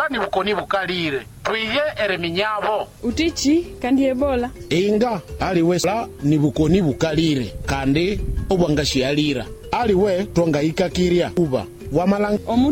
ni bukoni bukalire tuiye ereminyabo utichi kandi ebola inga aliwe la ni bukoni bukalire kandi obwangashi alira aliwe tonga ikakiria uba wamalang